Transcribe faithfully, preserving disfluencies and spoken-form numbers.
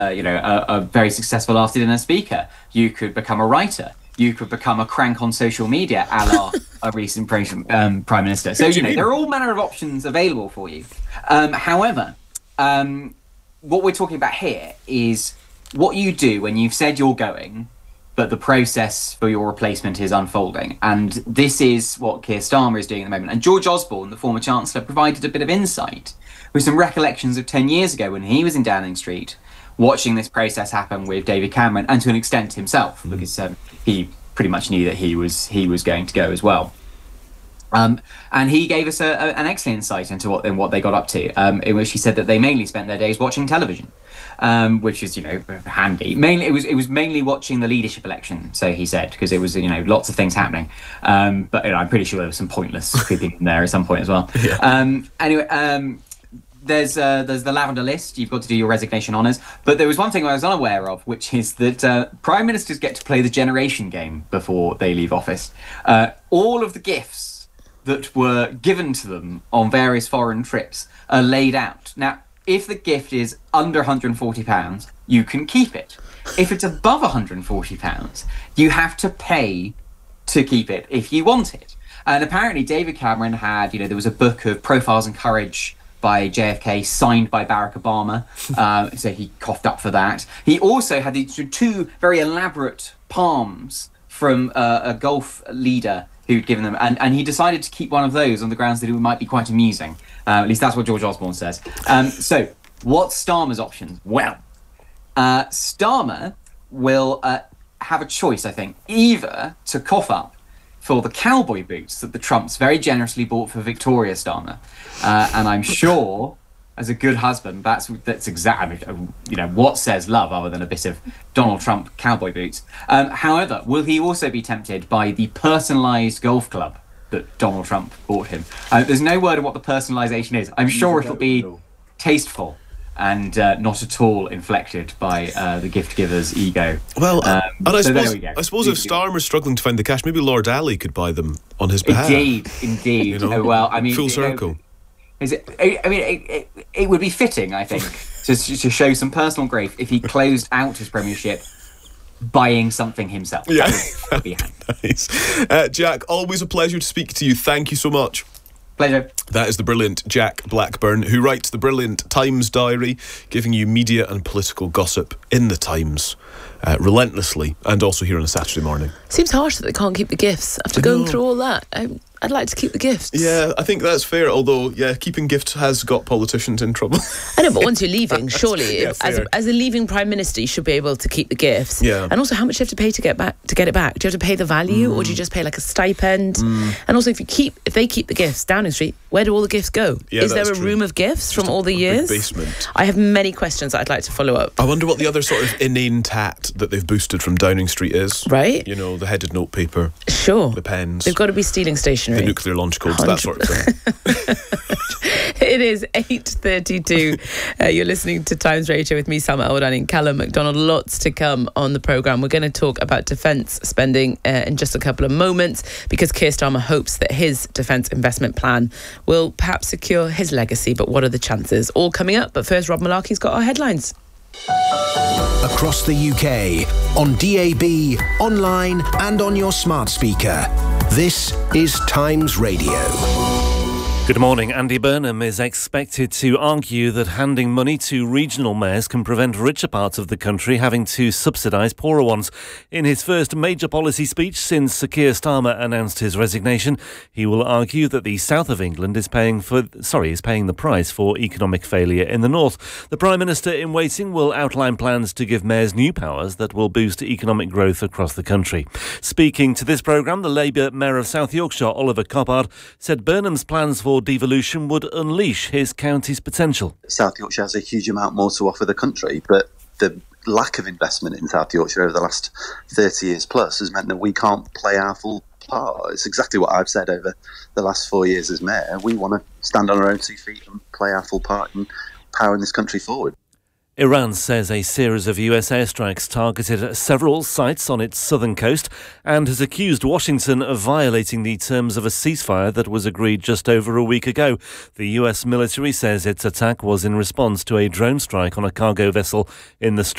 uh, you know, a, a very successful after-dinner speaker. You could become a writer. You could become a crank on social media, a la a recent prime, um, prime minister. So, you know, there are all manner of options available for you. Um, however, um, what we're talking about here is what you do when you've said you're going, but the process for your replacement is unfolding. And this is what Keir Starmer is doing at the moment. And George Osborne, the former Chancellor, provided a bit of insight with some recollections of ten years ago when he was in Downing Street, watching this process happen with David Cameron, and to an extent himself, mm. because um, he pretty much knew that he was he was going to go as well. Um, and he gave us a, a, an excellent insight into what, in what they got up to, um, in which he said that they mainly spent their days watching television, um, which is, you know, handy. Mainly, it was it was mainly watching the leadership election, so he said, because it was, you know, lots of things happening. Um, but you know, I'm pretty sure there was some pointless creeping in there at some point as well. Yeah. Um, anyway, um, there's uh, there's the lavender list. You've got to do your resignation honours. But there was one thing I was unaware of, which is that uh, prime ministers get to play the generation game before they leave office. Uh, all of the gifts that were given to them on various foreign trips are laid out. Now, if the gift is under one hundred forty pounds, you can keep it. If it's above one hundred forty pounds, you have to pay to keep it if you want it. And apparently David Cameron had, you know, there was a book of Profiles in Courage by J F K signed by Barack Obama, uh, so he coughed up for that. He also had these two very elaborate palms from uh, a golf leader who'd given them, and, and he decided to keep one of those on the grounds that it might be quite amusing. Uh, at least that's what George Osborne says. Um, so, what's Starmer's options? Well, uh, Starmer will uh, have a choice, I think, either to cough up for the cowboy boots that the Trumps very generously bought for Victoria Starmer, uh, and I'm sure, as a good husband, that's that's exactly, you know, what says love other than a bit of Donald Trump cowboy boots. Um, however, will he also be tempted by the personalised golf club that Donald Trump bought him? Uh, there's no word of what the personalisation is. I'm sure it'll be tasteful and uh, not at all inflected by uh, the gift giver's ego. Well, um, and I so suppose, I suppose if Starmer's struggling to find the cash, maybe Lord Ali could buy them on his behalf. Indeed, indeed. You know, oh, well, I mean, full circle. You know, Is it? I mean, it, it, it would be fitting, I think, to to show some personal grace if he closed out his premiership buying something himself. Yeah, that would be handy. Nice. Uh, Jack, always a pleasure to speak to you. Thank you so much. Pleasure. That is the brilliant Jack Blackburn, who writes the brilliant Times Diary, giving you media and political gossip in the Times. Uh, relentlessly, and also here on a Saturday morning. Seems harsh that they can't keep the gifts after I going know. through all that. I, I'd like to keep the gifts. Yeah, I think that's fair, although, yeah, keeping gifts has got politicians in trouble. I know, but once you're leaving, surely, yeah, as, a, as a leaving Prime Minister, you should be able to keep the gifts. Yeah. And also, how much do you have to pay to get back to get it back? Do you have to pay the value, mm. or do you just pay like a stipend? Mm. And also, if you keep, if they keep the gifts Downing Street, where do all the gifts go? Yeah, Is there a true. room of gifts just from all the a years? Big basement. I have many questions that I'd like to follow up. I wonder what the other sort of inane tat that they've boosted from Downing Street is. Right. You know, the headed notepaper. Sure. The pens. They've got to be stealing stationery. The nuclear launch codes, one hundred that sort of thing. It is eight thirty-two. Uh, you're listening to Times Radio with me, Salma Al-Wadani, and Callum MacDonald. Lots to come on the programme. We're going to talk about defence spending uh, in just a couple of moments, because Keir Starmer hopes that his defence investment plan will perhaps secure his legacy. But what are the chances? All coming up. But first, Rob Malarkey's got our headlines. Across the U K, on D A B, online and on your smart speaker. This is Times Radio. Good morning. Andy Burnham is expected to argue that handing money to regional mayors can prevent richer parts of the country having to subsidise poorer ones. In his first major policy speech since Sir Keir Starmer announced his resignation, he will argue that the south of England is paying for sorry is paying the price for economic failure in the north. The Prime Minister in waiting will outline plans to give mayors new powers that will boost economic growth across the country. Speaking to this programme, the Labour Mayor of South Yorkshire, Oliver Coppard, said Burnham's plans for devolution would unleash his county's potential. South Yorkshire has a huge amount more to offer the country, but the lack of investment in South Yorkshire over the last thirty years plus has meant that we can't play our full part. It's exactly what I've said over the last four years as mayor. We want to stand on our own two feet and play our full part in powering this country forward. Iran says a series of U S airstrikes targeted several sites on its southern coast and has accused Washington of violating the terms of a ceasefire that was agreed just over a week ago. The U S military says its attack was in response to a drone strike on a cargo vessel in the Strait